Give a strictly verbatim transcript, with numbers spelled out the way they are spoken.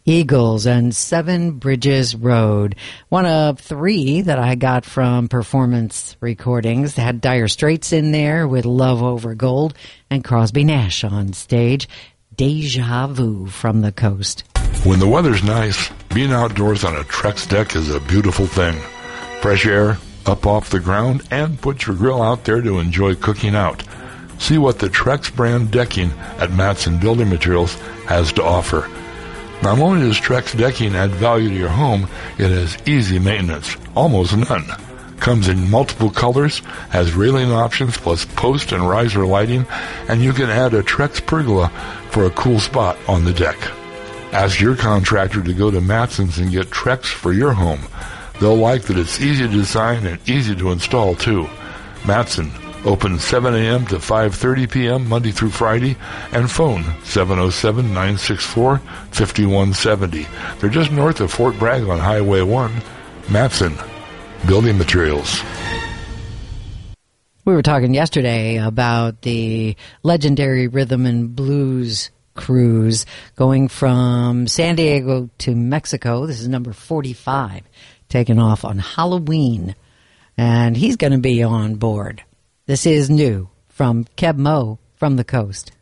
Eagles and Seven Bridges Road. One of three that I got from Performance Recordings. They had Dire Straits in there with Love Over Gold and Crosby Nash on stage. Deja Vu from the coast. When the weather's nice, being outdoors on a Trex deck is a beautiful thing. Fresh air, up off the ground, and put your grill out there to enjoy cooking out. See what the Trex brand decking at Matson Building Materials has to offer. Not only does Trex decking add value to your home, it has easy maintenance, almost none. Comes in multiple colors, has railing options plus post and riser lighting, and you can add a Trex pergola for a cool spot on the deck. Ask your contractor to go to Matson's and get Trex for your home. They'll like that it's easy to design and easy to install too. Matson, open seven a.m. to five thirty p.m. Monday through Friday, and phone seven oh seven, nine six four, five one seven oh. They're just north of Fort Bragg on Highway one. Matson Building Materials. We were talking yesterday about the legendary rhythm and blues cruise going from San Diego to Mexico. This is number forty-five, taking off on Halloween, and he's going to be on board. This is new from Keb Mo from the coast.